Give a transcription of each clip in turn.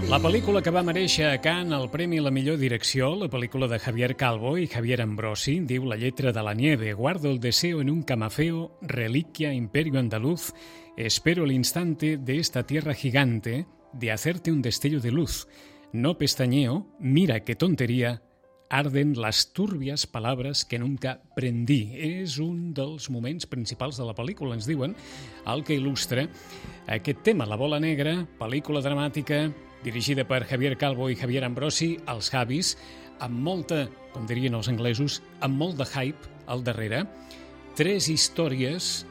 La pel·lícula que va merèixer a Cannes el premi a la millor direcció, la pel·lícula de Javier Calvo i Javier Ambrosi, diu La letra de la nieve, guardo el deseo en un camafeo, reliquia imperio andaluz, espero el instante de esta tierra gigante de hacerte un destello de luz. No pestañeo, mira qué tontería, arden les túrbies palabres que nunca prendí. És un dels moments principals de la pel·lícula, ens diuen, el que il·lustra aquest tema, La bola negra, pel·lícula dramàtica, dirigida per Javier Calvo i Javier Ambrosi, els Javis, amb molta, com dirien els anglesos, amb molt de hype al darrere. Tres històries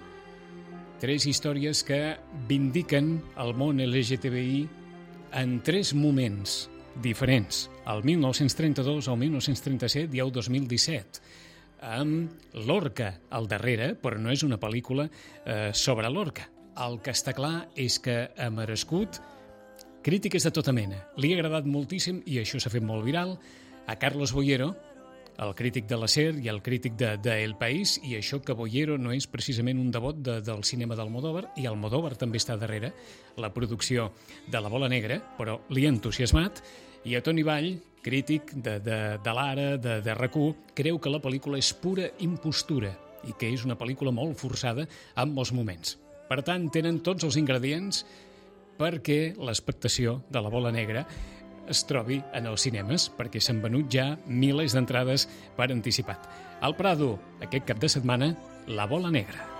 que vindiquen el món LGTBI en tres moments diferents, el 1932, el 1937 i el 2017, amb Lorca al darrere, però no és una pel·lícula sobre Lorca. El que està clar és que ha merescut crítiques de tota mena. Li ha agradat moltíssim, i això s'ha fet molt viral, a Carlos Boyero, el crític de la SER i el crític de El País, i això que Boyero no és precisament un devot del cinema d'Almodóvar, i Almodóvar també està darrere la producció de La bola negra, però li ha entusiasmat, i a Toni Vall, crític de l'Ara, de RAC1, creu que la pel·lícula és pura impostura i que és una pel·lícula molt forçada en molts moments. Per tant, tenen tots els ingredients perquè l'expectació de La bola negra es trobi en els cinemes, perquè s'han venut ja milers d'entrades per anticipat. Al Prado, aquest cap de setmana, La bola negra.